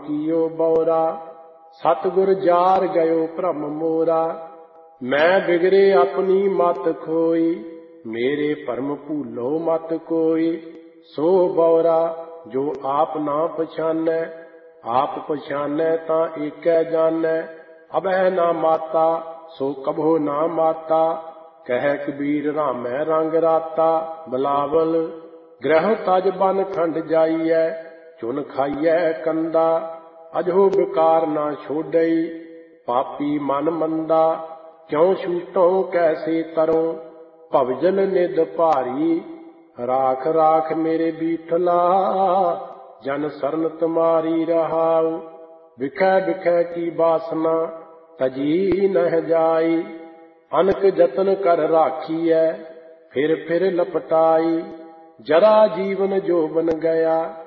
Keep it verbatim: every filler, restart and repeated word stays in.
कीयो बौरा, सतगुर जार गयो भ्रम मोरा। मैं बिगड़े अपनी मत खोई, मेरे भरम भूलो मत कोई। सो बौरा जो आप ना पछानै, आप पछानै तां एकै जानै। अबह ना माता सो कभो ना माता, कह कबीर रामै रंग राता। बिलावल ग्रह तज बन खंड जाइयै, चुन खाइयै कंदा। अजो विकार ना छोड़ई, पापी मन मंदा। क्यों छूटों कैसे तरों, भवजल निध भारी। राख राख मेरे बीठला, जन सरन तुम्हारी रहाऊ। बिखै बिखै की बासना, तजी नह जाई। अनक जतन कर राखियै, फिर फिर लपटाई। जरा जीवन जो बन गया,